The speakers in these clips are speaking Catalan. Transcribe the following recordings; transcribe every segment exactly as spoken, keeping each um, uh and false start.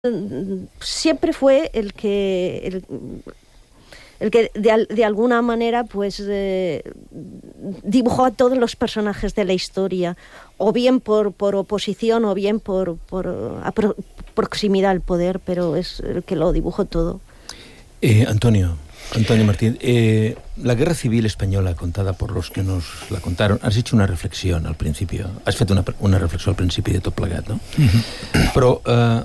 siempre fue el que, el, el que de, de alguna manera pues eh, dibujó a todos los personajes de la historia, o bien por, por oposición o bien por, por apro, proximidad al poder, pero es el que lo dibujó todo. Eh, Antonio, Antonio Martín, eh, la guerra civil española contada por los que nos la contaron, has hecho una reflexión al principio, has fet una, una reflexió al principi de tot plegat, no? Mm-hmm. Però eh,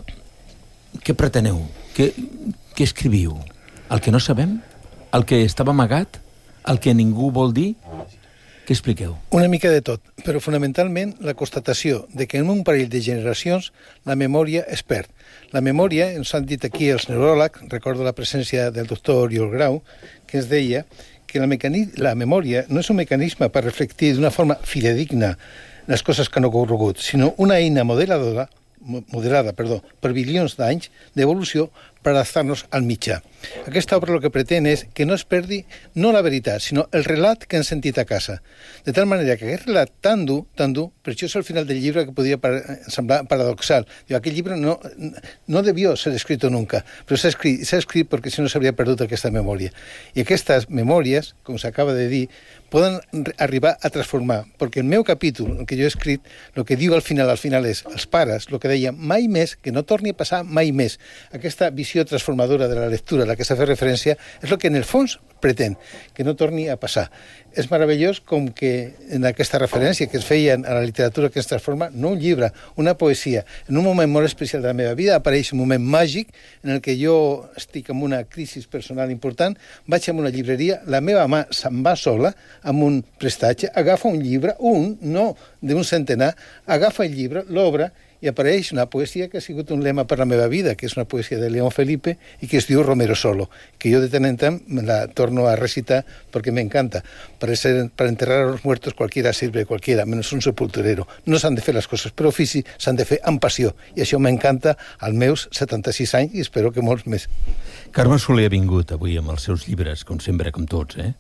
què preteneu? Què, què escriviu? El que no sabem? El que estava amagat? El que ningú vol dir? Què expliqueu? Una mica de tot, però fonamentalment la constatació de que en un parell de generacions la memòria es perd. La memòria, ens han dit aquí els neuròlegs, recordo la presència del doctor Oriol Grau, que ens deia que la, la memòria no és un mecanisme per reflectir d'una forma fidedigna les coses que han ocorregut, sinó una eina modeladora moderada, perdó, per bilions d'anys d'evolució per adaptar-nos al mitjà. Aquesta obra el que pretén és que no es perdi no la veritat, sinó el relat que hem sentit a casa. De tal manera que aquest relat tan dur, tan dur, per això és el final del llibre que podria semblar paradoxal. Diu, aquest llibre no, no debió ser escrit nunca, però s'ha escrit, s'ha escrit perquè si no s'hauria perdut aquesta memòria. I aquestes memòries, com s'acaba de dir, poden arribar a transformar, perquè el meu capítol, el que jo he escrit, el que diu al final, al final és, els pares, el que deia, mai més, que no torni a passar mai més. Aquesta visió transformadora de la lectura a la que s'ha fet referència és el que en el fons pretén, que no torni a passar. És meravellós com que en aquesta referència que es feia a la literatura que es transforma, no un llibre, una poesia, en un moment molt especial de la meva vida apareix un moment màgic en el que jo estic en una crisi personal important, vaig a una llibreria, la meva mà se'n va sola amb un prestatge, agafa un llibre, un, no d'un centenar, agafa el llibre, l'obre i apareix una poesia que ha sigut un lema per la meva vida, que és una poesia de León Felipe i que es diu Romero Solo, que jo de tant en tant me la torno a recitar perquè m'encanta. Para, para enterrar a los muertos cualquiera sirve, cualquiera, menos un sepulturero. No s'han de fer les coses per ofici, s'han de fer amb passió. I això m'encanta als meus setanta-sis anys i espero que molts més. Carme Soler ha vingut avui amb els seus llibres, com sempre, com tots, eh?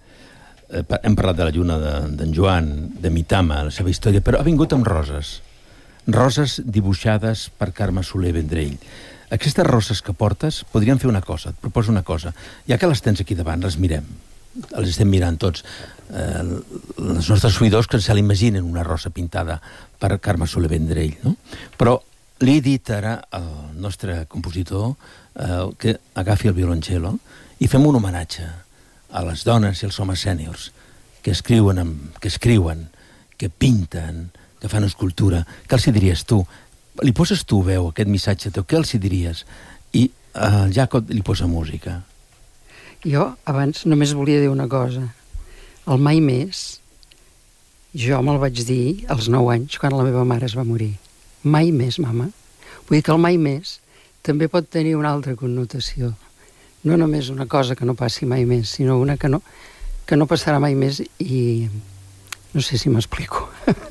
Hem parlat de la lluna d'en Joan, de Mitama, la seva història, però ha vingut amb roses. Roses dibuixades per Carme Soler Vendrell. Aquestes roses que portes podrien fer una cosa, et proposo una cosa. Ja que les tens aquí davant, les mirem. Les estem mirant tots. Eh, els nostres oïdors que se l'imaginen una rosa pintada per Carme Soler Vendrell, no? Però li he dit ara al nostre compositor eh, que agafi el violoncel·lo i fem un homenatge a les dones i els homes sèniors que escriuen, amb, que escriuen, que pinten, que fan escultura. Què els hi diries tu? Li poses tu veu aquest missatge teu, què els hi diries? I el Jacob li posa música. Jo abans només volia dir una cosa. El mai més, jo me'l vaig dir als nou anys quan la meva mare es va morir. Mai més, mama. Vull dir que el mai més també pot tenir una altra connotació. No només una cosa que no passi mai més, sinó una que no, que no passarà mai més i no sé si m'explico.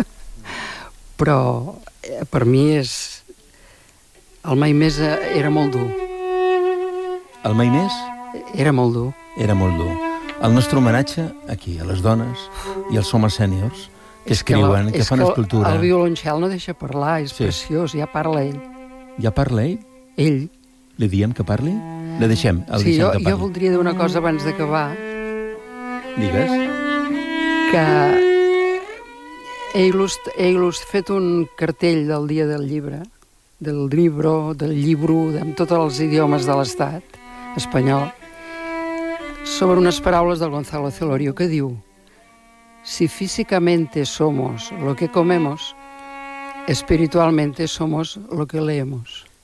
Però per mi és... El mai més era molt dur. El mai més? Era molt dur. Era molt dur. El nostre homenatge aquí, a les dones i als homes sèniors que escriuen, que, la, que fan que escultura. El violoncel no deixa parlar, és sí. Preciós, ja parla ell. Ja parla ell? Ell. Li diem que parli? Le deixem, el sí, deixem jo, que parli. Jo voldria dir una cosa abans d'acabar. Digues. Que he, il·lust, he il·lust, fet un cartell del dia del llibre, del llibro, del llibro, amb tots els idiomes de l'estat espanyol, sobre unes paraules del Gonzalo Celorio que diu: si físicamente somos lo que comemos, espiritualmente somos lo que leemos.